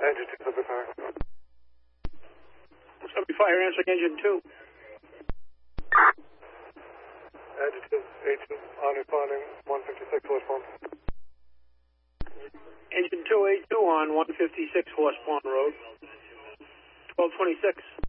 Engine 2, Subway Fire. Subway Fire answering engine 2. Engine 2, A2, on responding 156 horsepower. Engine 2, A2 on 156 Horse Pond Road. 1226.